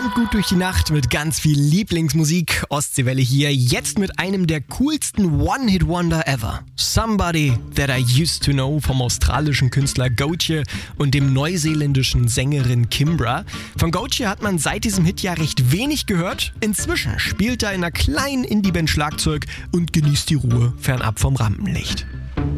Kommt gut durch die Nacht mit ganz viel Lieblingsmusik. Ostseewelle hier, jetzt mit einem der coolsten One-Hit-Wonder ever. Somebody That I Used to Know vom australischen Künstler Gotye und dem neuseeländischen Sängerin Kimbra. Von Gotye hat man seit diesem Hit ja recht wenig gehört. Inzwischen spielt er in einer kleinen Indie-Band Schlagzeug und genießt die Ruhe fernab vom Rampenlicht.